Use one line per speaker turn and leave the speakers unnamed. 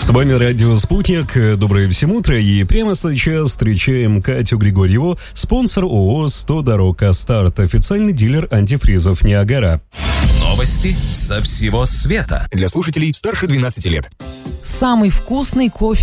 С вами радио «Спутник». Доброе всем утро. И прямо сейчас встречаем Катю Григорьеву, спонсор ООО «100 дорог Астарт», официальный дилер антифризов «Ниагара».
Новости со всего света.
Для слушателей старше 12 лет.
Самый вкусный кофе